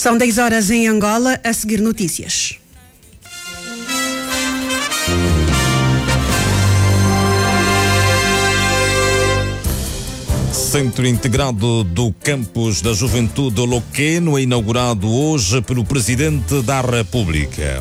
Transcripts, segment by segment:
São 10 horas em Angola, a seguir notícias. Centro Integrado do Campus da Juventude Loqueno é inaugurado hoje pelo Presidente da República.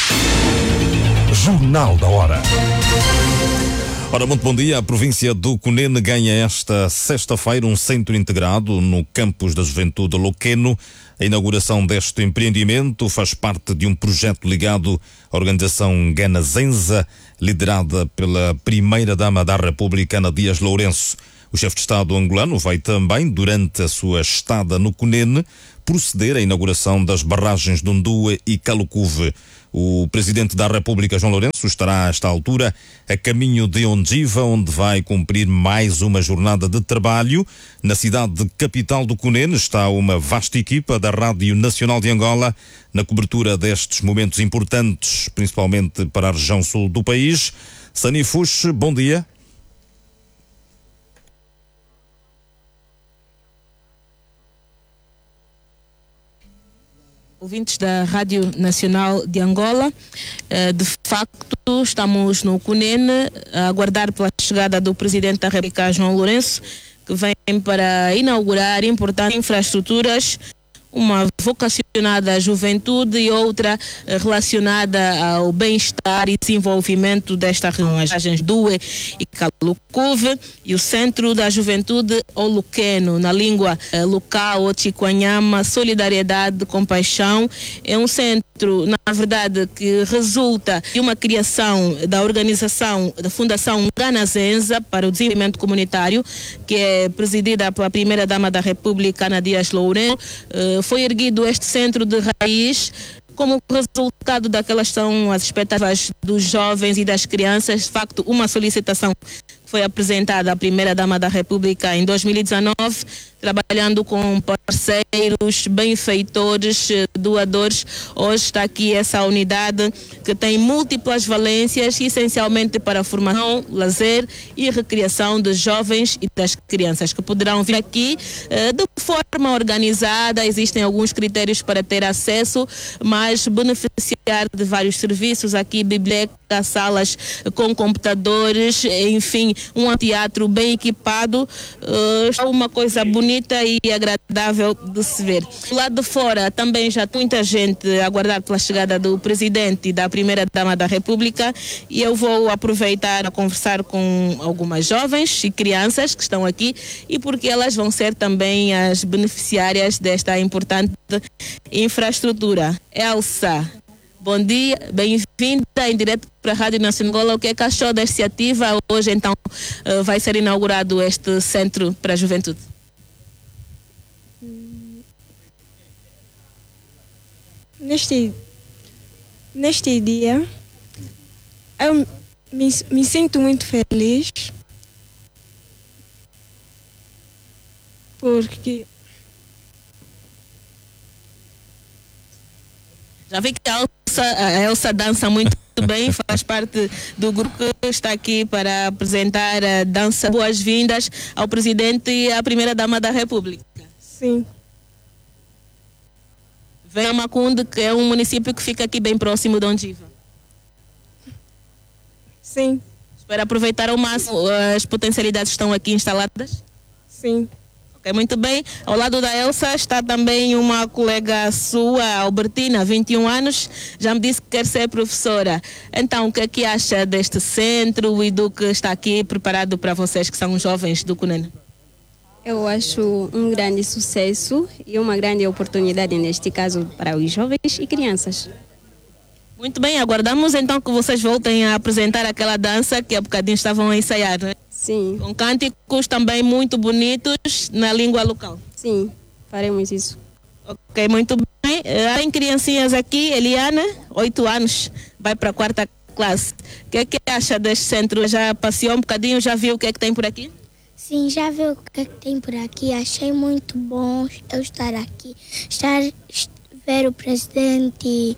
Jornal da Hora. Ora, muito bom dia. A província do Cunene ganha esta sexta-feira um centro integrado no Campus da Juventude Loqueno. A inauguração deste empreendimento faz parte de um projeto ligado à organização Ganazenza, liderada pela Primeira-Dama da República, Ana Dias Lourenço. O chefe de Estado angolano vai também, durante a sua estada no Cunene, proceder à inauguração das barragens de Undue e Calucuve. O Presidente da República, João Lourenço, estará a esta altura a caminho de Ondiva, onde vai cumprir mais uma jornada de trabalho. Na cidade capital do Cunene está uma vasta equipa da Rádio Nacional de Angola na cobertura destes momentos importantes, principalmente para a região sul do país. Sani Fuchs, bom dia. Ouvintes da Rádio Nacional de Angola, de facto estamos no Cunene a aguardar pela chegada do Presidente da República, João Lourenço, que vem para inaugurar importantes infraestruturas, uma vocacionada à juventude e outra relacionada ao bem-estar e desenvolvimento desta região, as barragens Due e Calucuve e o Centro da Juventude Oluqueno, na língua local, Otiquanhama, Solidariedade, Compaixão. É um centro, na verdade, que resulta de uma criação da organização da Fundação Ganazenza para o Desenvolvimento Comunitário, que é presidida pela Primeira-Dama da República, Ana Dias Lourenço. Foi erguido este centro de raiz como resultado daquelas são as expectativas dos jovens e das crianças. De facto, uma solicitação foi apresentada à Primeira-Dama da República em 2019, trabalhando com parceiros, benfeitores, doadores. Hoje está aqui essa unidade que tem múltiplas valências, essencialmente para a formação, lazer e recriação dos jovens e das crianças, que poderão vir aqui de forma organizada. Existem alguns critérios para ter acesso, mas beneficiar de vários serviços aqui, biblioteca, salas com computadores, enfim, um anfiteatro bem equipado, uma coisa bonita e agradável de se ver. Do lado de fora também já tem muita gente a aguardar pela chegada do Presidente e da Primeira-Dama da República, e eu vou aproveitar a conversar com algumas jovens e crianças que estão aqui, e porque elas vão ser também as beneficiárias desta importante infraestrutura. Elsa, bom dia, bem-vinda em direto para a Rádio Nacional de Angola. O que é que achou da iniciativa? Hoje, então, vai ser inaugurado este Centro para a Juventude. Neste dia, eu me sinto muito feliz, porque já vi que a Elsa dança muito bem, faz parte do grupo que está aqui para apresentar a dança. Boas-vindas ao Presidente e à Primeira-Dama da República. sim, Vem a Macunde, que é um município que fica aqui bem próximo de Ondiva. sim, Espero aproveitar ao máximo as potencialidades que estão aqui instaladas. sim. Ok, muito bem. Ao lado da Elsa está também uma colega sua, Albertina, 21 anos. Já me disse que quer ser professora. Então, o que é que acha deste centro e do que está aqui preparado para vocês que são jovens do Cunene? Eu acho um grande sucesso e uma grande oportunidade, neste caso, para os jovens e crianças. Muito bem, aguardamos então que vocês voltem a apresentar aquela dança que há bocadinho estavam a ensaiar, né? Sim, Com cânticos também muito bonitos na língua local. sim, faremos isso. Ok, muito bem. Tem criancinhas aqui, Eliana, 8 anos, vai para a 4ª classe. O que é que acha deste centro? Já passeou um bocadinho, já viu o que é que tem por aqui? Sim, já viu o que é que tem por aqui? Achei muito bom eu estar aqui. Ver o presidente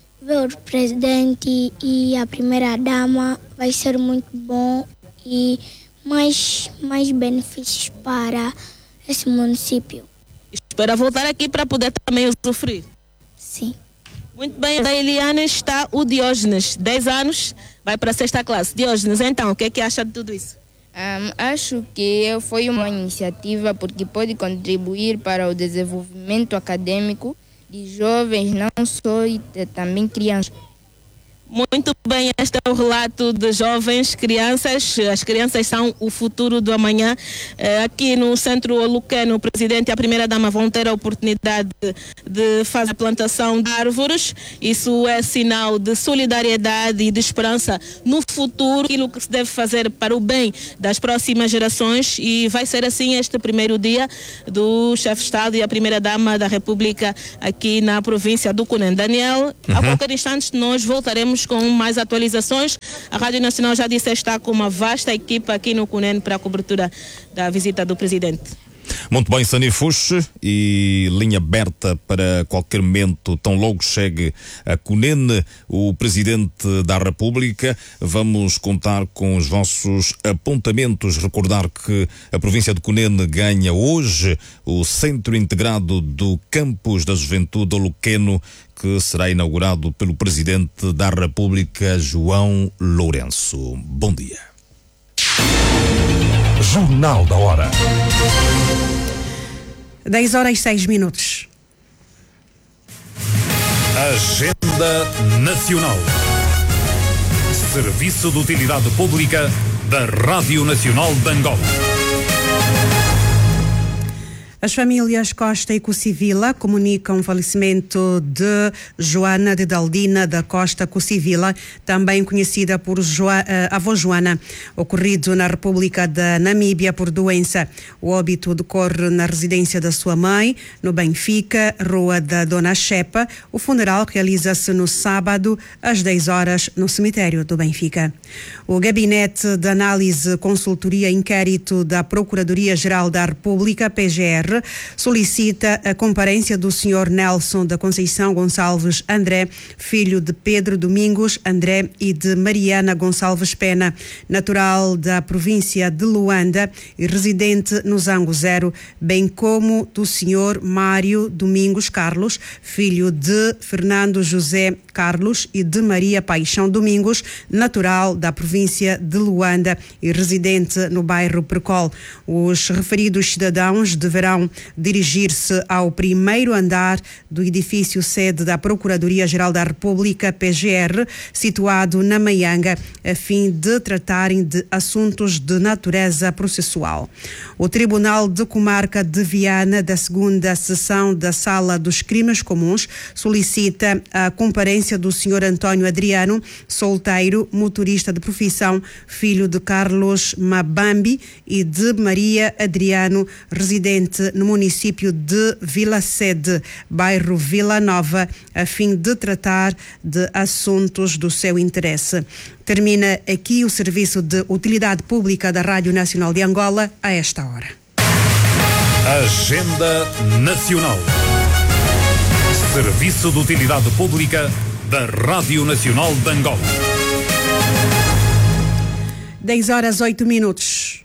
e a Primeira-Dama vai ser muito bom e mais benefícios para esse município. Espero voltar aqui para poder também usufruir. Sim. Muito bem, da Eliana está o Diógenes, 10 anos, vai para a 6ª classe. Diógenes, então, o que é que acha de tudo isso? Acho que foi uma iniciativa porque pode contribuir para o desenvolvimento acadêmico de jovens, não só e também crianças. Muito bem, este é o relato de jovens, crianças. As crianças são o futuro do amanhã. Aqui no Centro Oluqueno, o presidente e a primeira-dama vão ter a oportunidade de fazer a plantação de árvores. Isso é sinal de solidariedade e de esperança no futuro, aquilo que se deve fazer para o bem das próximas gerações. E vai ser assim este primeiro dia do chefe de Estado e a primeira-dama da República aqui na província do Cunene. Daniel, a qualquer instante nós voltaremos com mais atualizações. A Rádio Nacional já disse está com uma vasta equipa aqui no Cunene para a cobertura da visita do presidente. Muito bem, Sani Fuxe, e linha aberta para qualquer momento, tão logo chegue a Cunene o Presidente da República. Vamos contar com os vossos apontamentos. Recordar que a província de Cunene ganha hoje o Centro Integrado do Campus da Juventude Oluqueno, que será inaugurado pelo Presidente da República, João Lourenço. Bom dia. Jornal da Hora. 10h06. Agenda Nacional. Serviço de Utilidade Pública da Rádio Nacional de Angola. As famílias Costa e Cocivila comunicam o falecimento de Joana de Daldina da Costa Cocivila, também conhecida por avó Joana, ocorrido na República da Namíbia por doença. O óbito decorre na residência da sua mãe, no Benfica, Rua da Dona Chepa. O funeral realiza-se no sábado, às 10 horas, no cemitério do Benfica. O Gabinete de Análise, Consultoria e Inquérito da Procuradoria-Geral da República, PGR, solicita a comparência do Sr. Nelson da Conceição Gonçalves André, filho de Pedro Domingos André e de Mariana Gonçalves Pena, natural da província de Luanda e residente no Zango Zero, bem como do Sr. Mário Domingos Carlos, filho de Fernando José Carlos e de Maria Paixão Domingos, natural da província de Luanda e residente no bairro Precol. Os referidos cidadãos deverão dirigir-se ao primeiro andar do edifício sede da Procuradoria-Geral da República, PGR, situado na Maianga, a fim de tratarem de assuntos de natureza processual. O Tribunal de Comarca de Viana, da 2ª Seção da Sala dos Crimes Comuns, solicita a comparência do Sr. António Adriano, solteiro, motorista de profissão, filho de Carlos Mabambi e de Maria Adriano, residente no município de Vila Sede, bairro Vila Nova, a fim de tratar de assuntos do seu interesse. Termina aqui o Serviço de Utilidade Pública da Rádio Nacional de Angola a esta hora. Agenda Nacional. Serviço de Utilidade Pública da Rádio Nacional de Angola. 10h08.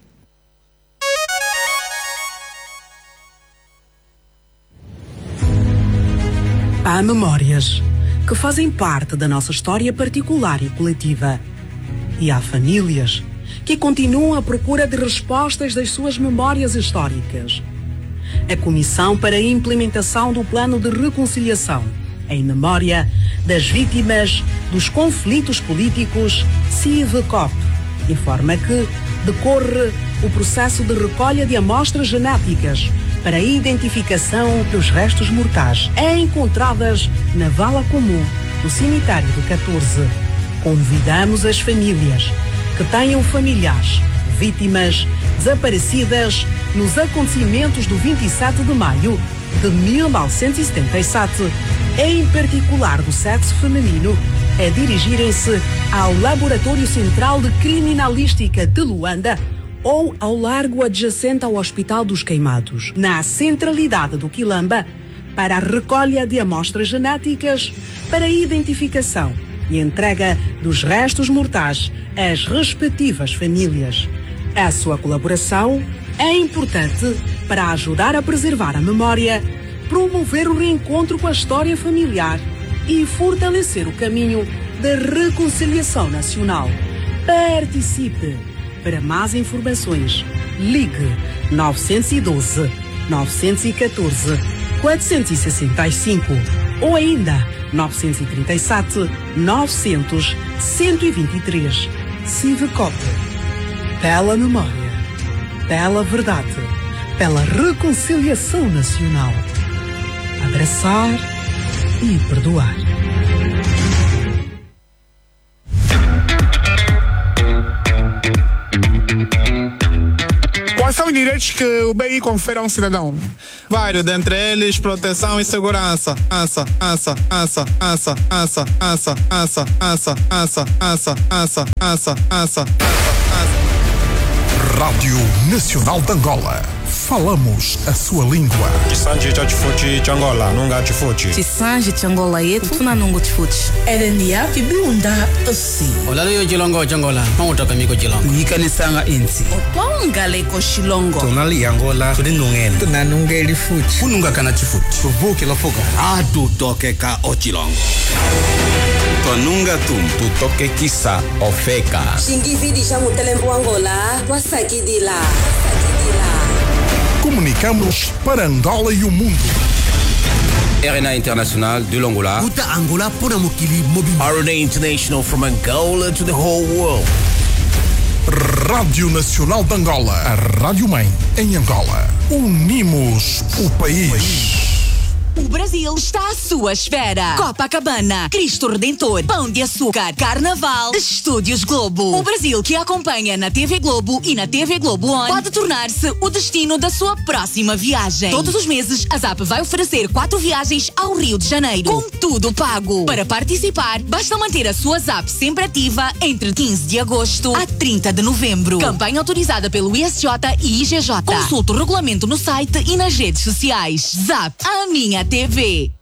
Há memórias que fazem parte da nossa história particular e coletiva. E há famílias que continuam à procura de respostas das suas memórias históricas. A Comissão para a Implementação do Plano de Reconciliação em memória das vítimas dos conflitos políticos, CIVCOP, informa que decorre o processo de recolha de amostras genéticas para a identificação dos restos mortais encontradas na vala comum do cemitério do 14. Convidamos as famílias que tenham familiares, vítimas desaparecidas nos acontecimentos do 27 de maio de 1977, em particular do sexo feminino, a dirigirem-se ao Laboratório Central de Criminalística de Luanda ou ao largo adjacente ao Hospital dos Queimados, na centralidade do Quilamba, para a recolha de amostras genéticas para a identificação e entrega dos restos mortais às respectivas famílias. A sua colaboração é importante para ajudar a preservar a memória promover o reencontro com a história familiar e fortalecer o caminho da reconciliação nacional. Participe! Para mais informações, ligue 912 914 465 ou ainda 937 900 123. Civicop. Pela memória, pela verdade, pela reconciliação nacional. Abraçar e perdoar. Quais são os direitos que o BI confere a um cidadão? Vários, dentre eles, proteção e segurança. Rádio Nacional de Angola. Falamos a sua língua. Chisanji chachifuchi changola, nunga chifuchi. Chisanji changola yetu tuna nungu chifuchi. Erenia fibiunda osi. Olalo yo chilongo changola, pangutoka miko chilongo. Yikanisanga insi. Otwangale ko shilongo. Tonali Angola, tudinungene. Tunanungeli fuchi. Kununga kana chifuchi. Tuvuki la fuga. Atu toke ka ochilongo. Tonunga tu toke kisa ofeka. Shingifidi shamu telempo Angola, wasakidila. Comunicamos para Angola e o mundo. RNA International de l'Angola. Uta Angola pona mukili mobile. RNA International from Angola to the whole world. Rádio Nacional de Angola, a rádio mãe em Angola. Unimos o país. O Brasil está à sua espera. Copacabana, Cristo Redentor, Pão de Açúcar, Carnaval, Estúdios Globo. O Brasil que acompanha na TV Globo e na TV Globo On pode tornar-se o destino da sua próxima viagem. Todos os meses, a ZAP vai oferecer 4 viagens ao Rio de Janeiro, com tudo pago. Para participar, basta manter a sua ZAP sempre ativa entre 15 de agosto a 30 de novembro. Campanha autorizada pelo ISJ e IGJ. Consulte o regulamento no site e nas redes sociais. ZAP, a minha TV.